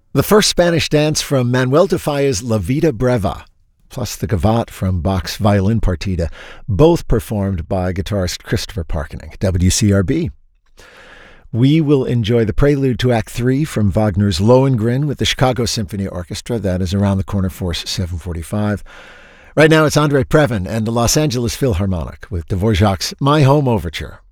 The first Spanish dance from Manuel de Falla's La Vida Breva, plus the Gavotte from Bach's Violin Partita, both performed by guitarist Christopher Parkening, WCRB. We will enjoy the prelude to Act 3 from Wagner's Lohengrin with the Chicago Symphony Orchestra. That is around the corner for 7:45. Right now it's Andre Previn and the Los Angeles Philharmonic with Dvorak's My Home Overture.